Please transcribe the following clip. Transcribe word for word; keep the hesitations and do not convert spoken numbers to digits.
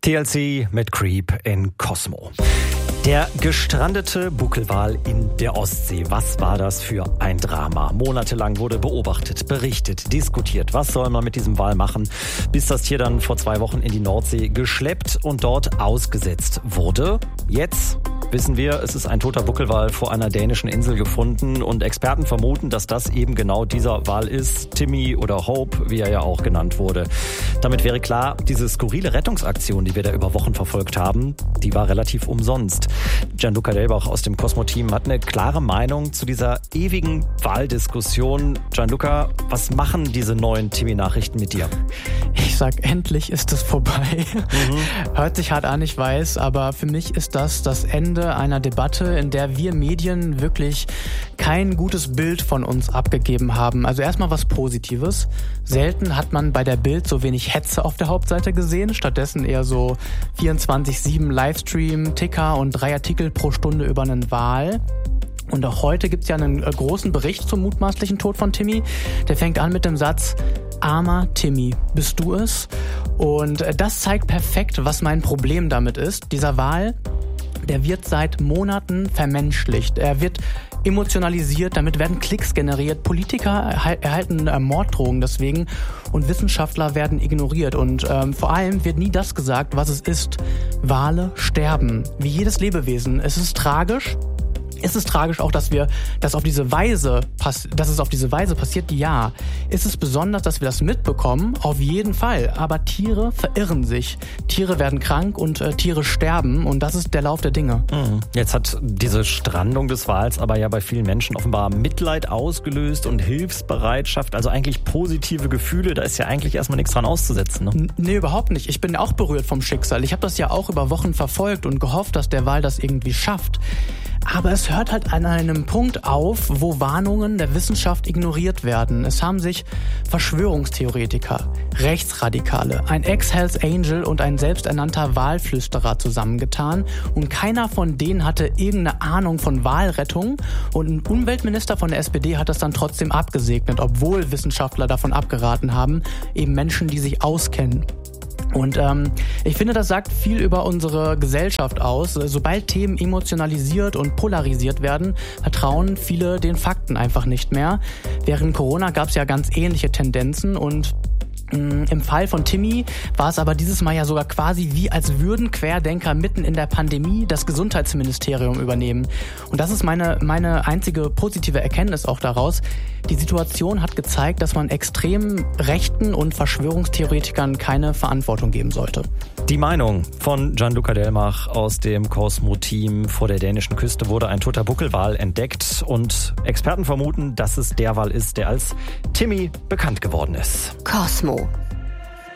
T L C mit Creep in Cosmo. Der gestrandete Buckelwal in der Ostsee. Was war das für ein Drama? Monatelang wurde beobachtet, berichtet, diskutiert. Was soll man mit diesem Wal machen? Bis das Tier dann vor zwei Wochen in die Nordsee geschleppt und dort ausgesetzt wurde. Jetzt wissen wir, es ist ein toter Buckelwal vor einer dänischen Insel gefunden und Experten vermuten, dass das eben genau dieser Wal ist. Timmy oder Hope, wie er ja auch genannt wurde. Damit wäre klar, diese skurrile Rettungsaktion, die wir da über Wochen verfolgt haben, die war relativ umsonst. Gianluca Delbach aus dem Cosmo-Team hat eine klare Meinung zu dieser ewigen Waldiskussion. Gianluca, was machen diese neuen Timmy-Nachrichten mit dir? Ich sag, endlich ist es vorbei. Mhm. Hört sich hart an, ich weiß, aber für mich ist das das Ende einer Debatte, in der wir Medien wirklich kein gutes Bild von uns abgegeben haben. Also erstmal was Positives. Selten hat man bei der Bild so wenig Hetze auf der Hauptseite gesehen, stattdessen eher so vierundzwanzig sieben Livestream, Ticker und drei Artikel pro Stunde über einen Wal. Und auch heute gibt's ja einen großen Bericht zum mutmaßlichen Tod von Timmy. Der fängt an mit dem Satz: Armer Timmy, bist du es? Und das zeigt perfekt, was mein Problem damit ist. Dieser Wal, der wird seit Monaten vermenschlicht. Er wird emotionalisiert, damit werden Klicks generiert. Politiker erhalten äh, Morddrohungen deswegen und Wissenschaftler werden ignoriert. Und ähm, vor allem wird nie das gesagt, was es ist. Wale sterben, wie jedes Lebewesen. Es ist tragisch. Ist es tragisch auch, dass wir, dass auf diese Weise, dass es auf diese Weise passiert? Ja. Ist es besonders, dass wir das mitbekommen? Auf jeden Fall. Aber Tiere verirren sich. Tiere werden krank und äh, Tiere sterben. Und das ist der Lauf der Dinge. Mhm. Jetzt hat diese Strandung des Wals aber ja bei vielen Menschen offenbar Mitleid ausgelöst und Hilfsbereitschaft. Also eigentlich positive Gefühle. Da ist ja eigentlich erstmal nichts dran auszusetzen. Ne? Nee, überhaupt nicht. Ich bin auch berührt vom Schicksal. Ich habe das ja auch über Wochen verfolgt und gehofft, dass der Wal das irgendwie schafft. Aber es hört halt an einem Punkt auf, wo Warnungen der Wissenschaft ignoriert werden. Es haben sich Verschwörungstheoretiker, Rechtsradikale, ein Ex-Hells Angel und ein selbsternannter Walflüsterer zusammengetan. Und keiner von denen hatte irgendeine Ahnung von Walrettung. Und ein Umweltminister von der S P D hat das dann trotzdem abgesegnet, obwohl Wissenschaftler davon abgeraten haben, eben Menschen, die sich auskennen. Und ähm, ich finde, das sagt viel über unsere Gesellschaft aus. Sobald Themen emotionalisiert und polarisiert werden, vertrauen viele den Fakten einfach nicht mehr. Während Corona gab es ja ganz ähnliche Tendenzen und im Fall von Timmy war es aber dieses Mal ja sogar quasi wie, als würden Querdenker mitten in der Pandemie das Gesundheitsministerium übernehmen. Und das ist meine, meine einzige positive Erkenntnis auch daraus. Die Situation hat gezeigt, dass man extrem Rechten und Verschwörungstheoretikern keine Verantwortung geben sollte. Die Meinung von Gianluca Delbach aus dem Cosmo-Team: Vor der dänischen Küste wurde ein toter Buckelwal entdeckt und Experten vermuten, dass es der Wal ist, der als Timmy bekannt geworden ist. Cosmo.